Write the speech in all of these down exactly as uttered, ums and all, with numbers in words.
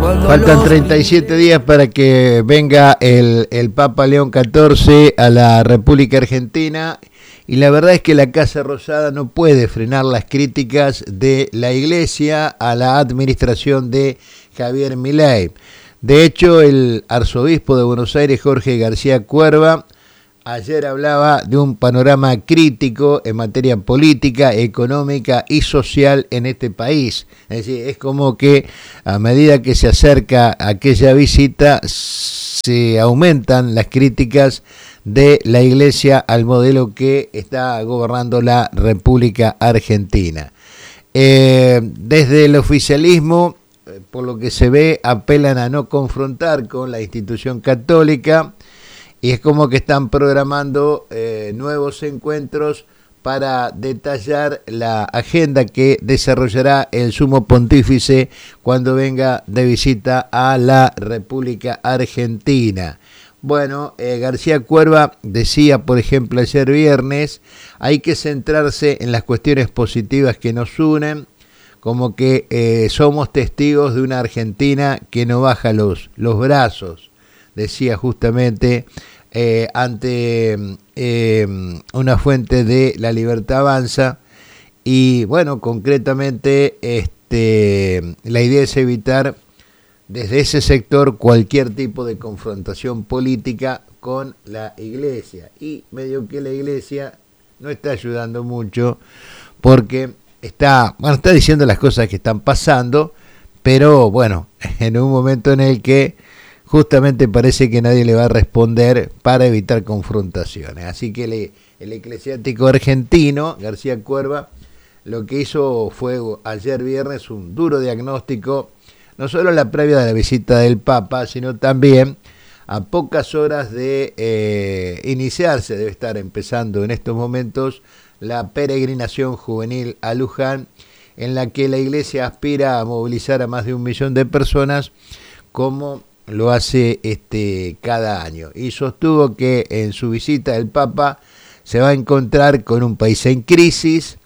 Faltan treinta y siete días para que venga el, el Papa León catorce a la República Argentina, y la verdad es que la Casa Rosada no puede frenar las críticas de la Iglesia a la administración de Javier Milei. De hecho, el arzobispo de Buenos Aires, Jorge García Cuerva, ayer hablaba de un panorama crítico en materia política, económica y social en este país. Es decir, es como que a medida que se acerca aquella visita, se aumentan las críticas de la Iglesia al modelo que está gobernando la República Argentina. Eh, desde el oficialismo, por lo que se ve, apelan a no confrontar con la institución católica, y es como que están programando eh, nuevos encuentros para detallar la agenda que desarrollará el sumo pontífice cuando venga de visita a la República Argentina. Bueno, eh, García Cuerva decía, por ejemplo, ayer viernes, hay que centrarse en las cuestiones positivas que nos unen, como que eh, somos testigos de una Argentina que no baja los, los brazos, decía justamente eh, ante eh, una fuente de La Libertad Avanza. Y bueno, concretamente este, la idea es evitar desde ese sector cualquier tipo de confrontación política con la Iglesia, y medio que la Iglesia no está ayudando mucho porque está, bueno, está diciendo las cosas que están pasando, pero bueno, en un momento en el que justamente parece que nadie le va a responder para evitar confrontaciones. Así que le, el eclesiástico argentino, García Cuerva, lo que hizo fue ayer viernes un duro diagnóstico, no solo a la previa de la visita del Papa, sino también a pocas horas de eh, iniciarse, debe estar empezando en estos momentos, la peregrinación juvenil a Luján, en la que la Iglesia aspira a movilizar a más de un millón de personas, como lo hace este cada año. Y sostuvo que en su visita el Papa se va a encontrar con un país en crisis,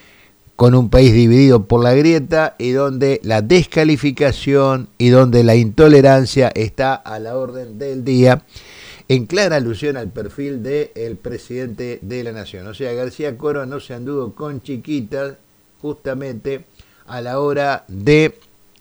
con un país dividido por la grieta, y donde la descalificación y donde la intolerancia está a la orden del día, en clara alusión al perfil del presidente de la nación. O sea, García Cuerva no se anduvo con chiquitas justamente a la hora de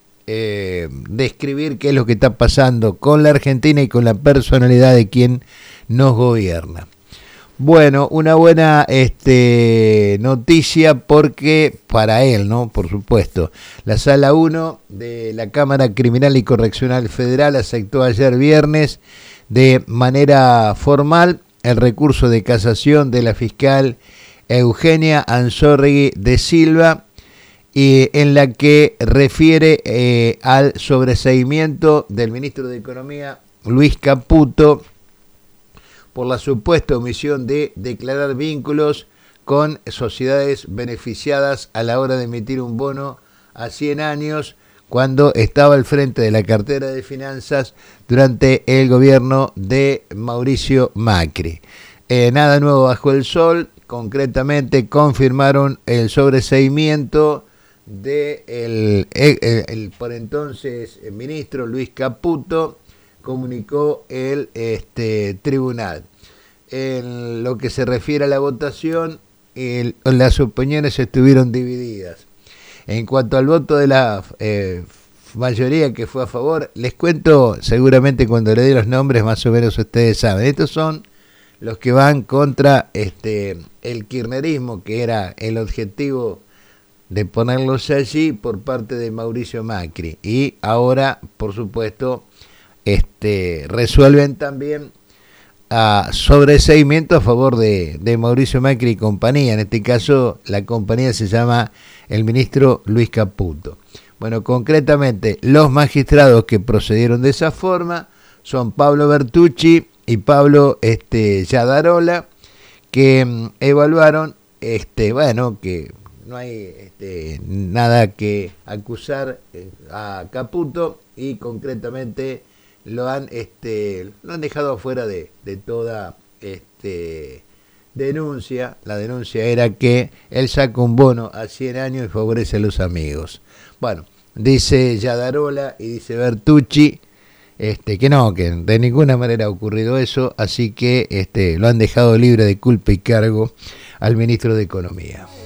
eh, describir qué es lo que está pasando con la Argentina y con la personalidad de quien nos gobierna. Bueno, una buena este, noticia porque para él, ¿no? Por supuesto, la Sala uno de la Cámara Criminal y Correccional Federal aceptó ayer viernes de manera formal el recurso de casación de la fiscal Eugenia Anzorregui de Silva, y en la que refiere eh, al sobreseimiento del ministro de Economía, Luis Caputo, por la supuesta omisión de declarar vínculos con sociedades beneficiadas a la hora de emitir un bono a cien años, cuando estaba al frente de la cartera de finanzas durante el gobierno de Mauricio Macri. Eh, nada nuevo bajo el sol. Concretamente confirmaron el sobreseimiento de el, el, el, el por entonces el ministro Luis Caputo, comunicó el este, tribunal. En lo que se refiere a la votación, el, las opiniones estuvieron divididas. En cuanto al voto de la eh, mayoría que fue a favor, les cuento seguramente cuando le dé los nombres, más o menos ustedes saben. Estos son los que van contra este el kirchnerismo, que era el objetivo de ponerlos allí por parte de Mauricio Macri. Y ahora, por supuesto, este resuelven también a sobreseimiento a favor de, de Mauricio Macri y compañía. En este caso, la compañía se llama el ministro Luis Caputo. Bueno, concretamente, los magistrados que procedieron de esa forma son Pablo Bertucci y Pablo este, Yadarola, que mm, evaluaron, este, bueno, que no hay este, nada que acusar eh, a Caputo, y concretamente lo han este lo han dejado afuera de, de toda este denuncia. La denuncia era que él saca un bono a cien años y favorece a los amigos. Bueno, dice Yadarola y dice Bertucci, este, que no, que de ninguna manera ha ocurrido eso, así que este, lo han dejado libre de culpa y cargo al ministro de Economía.